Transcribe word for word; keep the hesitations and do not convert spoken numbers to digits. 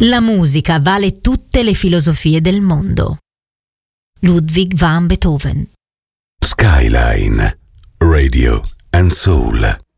La musica vale tutte le filosofie del mondo. Ludwig van Beethoven. Skyline Radio and Soul.